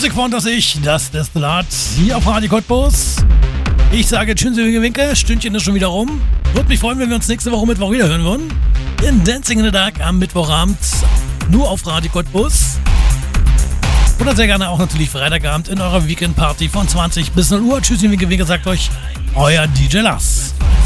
Musik von das Ich, das Destillat, hier auf Radio Cottbus. Ich sage tschüss, Winke, Stündchen ist schon wieder rum. Würde mich freuen, wenn wir uns nächste Woche Mittwoch wieder hören würden. In Dancing in the Dark am Mittwochabend, nur auf Radio Cottbus. Oder sehr gerne auch natürlich Freitagabend in eurer Weekend-Party von 20 bis 0 Uhr. Tschüss, Winke, sagt euch euer DJ Lars.